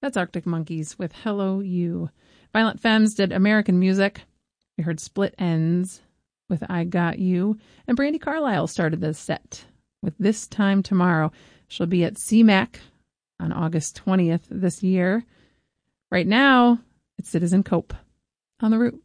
That's Arctic Monkeys with Hello You. Violent Femmes did American Music. We heard Split Ends with I Got You. And Brandi Carlile started this set with This Time Tomorrow. She'll be at CMAC on August 20th this year. Right now, it's Citizen Cope on The Root.